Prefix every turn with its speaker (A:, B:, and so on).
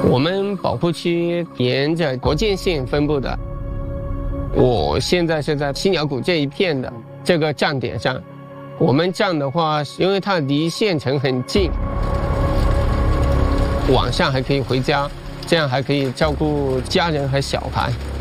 A: 我们保护区沿着国境线分布的，我现在是在犀鸟谷这一片的这个站点上。我们站的话，因为它离县城很近，晚上还可以回家，这样还可以照顾家人和小孩。